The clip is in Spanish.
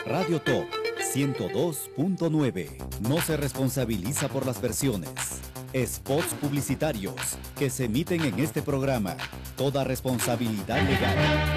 Radio Top 102.9 no se responsabiliza por las versiones, spots publicitarios que se emiten en este programa. Toda responsabilidad legal